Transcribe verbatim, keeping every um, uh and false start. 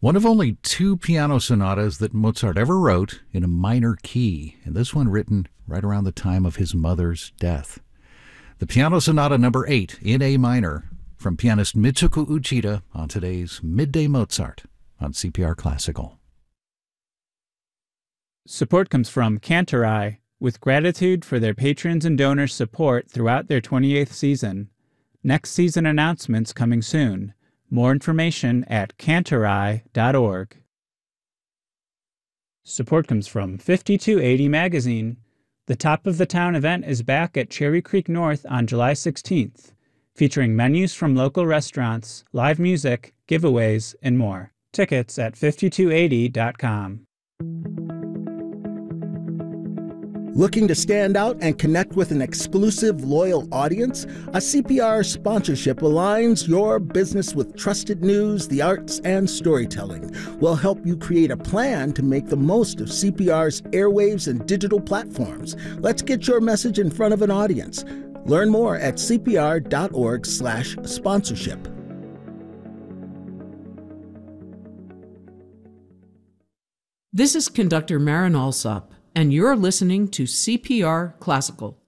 One of only two piano sonatas that Mozart ever wrote in a minor key, and this one written right around the time of his mother's death. The Piano Sonata number eight in A minor from pianist Mitsuko Uchida on today's Midday Mozart on C P R Classical. Support comes from Cantorai, with gratitude for their patrons and donors' support throughout their twenty-eighth season. Next season announcements coming soon. More information at cantorai dot org. Support comes from fifty-two eighty Magazine. The Top of the Town event is back at Cherry Creek North on July sixteenth, featuring menus from local restaurants, live music, giveaways, and more. Tickets at fifty-two eighty dot com. Looking to stand out and connect with an exclusive, loyal audience? A C P R sponsorship aligns your business with trusted news, the arts, and storytelling. We'll help you create a plan to make the most of C P R's airwaves and digital platforms. Let's get your message in front of an audience. Learn more at c p r dot org slash sponsorship. This is conductor Marin Alsop, and you're listening to C P R Classical.